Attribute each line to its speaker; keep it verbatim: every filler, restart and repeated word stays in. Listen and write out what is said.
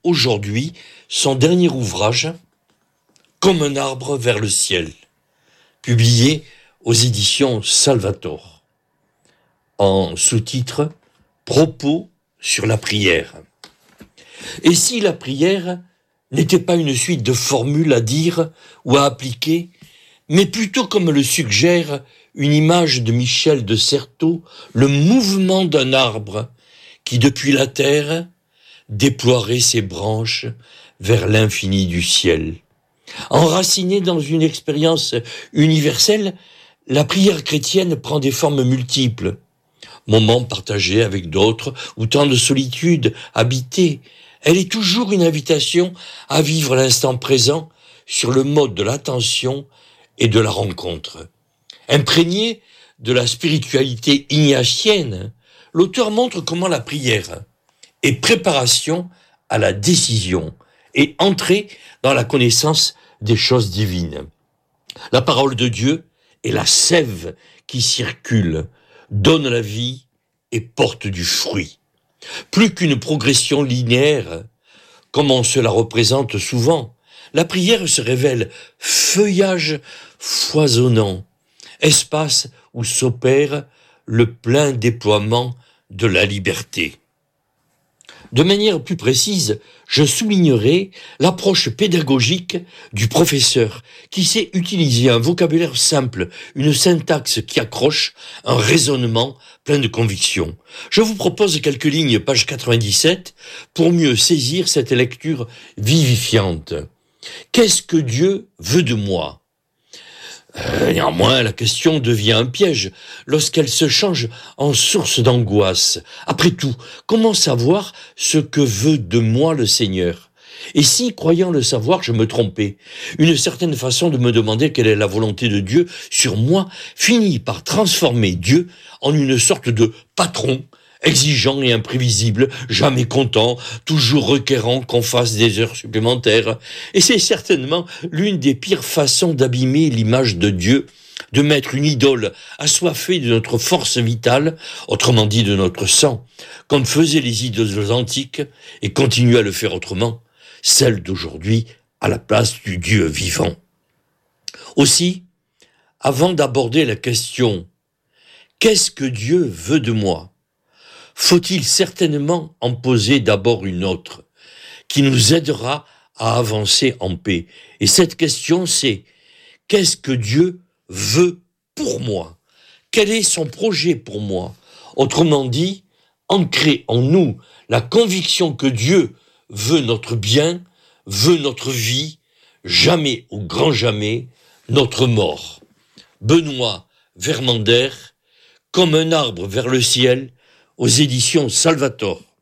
Speaker 1: aujourd'hui son dernier ouvrage, Comme un arbre vers le ciel, publié aux éditions Salvator, en sous-titre « Propos sur la prière ». Et si la prière n'était pas une suite de formules à dire ou à appliquer, mais plutôt, comme le suggère une image de Michel de Certeau, le mouvement d'un arbre qui, depuis la terre, déploierait ses branches vers l'infini du ciel. Enracinée dans une expérience universelle, la prière chrétienne prend des formes multiples. Moments partagés avec d'autres ou temps de solitude habité, elle est toujours une invitation à vivre l'instant présent sur le mode de l'attention et de la rencontre. Imprégné de la spiritualité ignatienne, l'auteur montre comment la prière est préparation à la décision et entrée dans la connaissance des choses divines. La parole de Dieu est la sève qui circule, donne la vie et porte du fruit. Plus qu'une progression linéaire, comme on se la représente souvent, la prière se révèle feuillage foisonnant, espace où s'opère le plein déploiement de la liberté. De manière plus précise, je soulignerai l'approche pédagogique du professeur qui sait utiliser un vocabulaire simple, une syntaxe qui accroche, un raisonnement plein de conviction. Je vous propose quelques lignes, page quatre-vingt-dix-sept, pour mieux saisir cette lecture vivifiante. Qu'est-ce que Dieu veut de moi ? Euh, néanmoins, la question devient un piège lorsqu'elle se change en source d'angoisse. Après tout, comment savoir ce que veut de moi le Seigneur ? Et si, croyant le savoir, je me trompais, une certaine façon de me demander quelle est la volonté de Dieu sur moi finit par transformer Dieu en une sorte de patron, exigeant et imprévisible, jamais content, toujours requérant qu'on fasse des heures supplémentaires. Et c'est certainement l'une des pires façons d'abîmer l'image de Dieu, de mettre une idole assoiffée de notre force vitale, autrement dit de notre sang, comme faisaient les idoles antiques, et continuent à le faire autrement, celle d'aujourd'hui à la place du Dieu vivant. Aussi, avant d'aborder la question « Qu'est-ce que Dieu veut de moi ?» faut-il certainement en poser d'abord une autre, qui nous aidera à avancer en paix. Et cette question, c'est « Qu'est-ce que Dieu veut pour moi ? Quel est son projet pour moi ?» Autrement dit, ancrer en nous la conviction que Dieu veut notre bien, veut notre vie, jamais au grand jamais, notre mort. Benoît Vermander, Comme un arbre vers le ciel, aux éditions Salvator.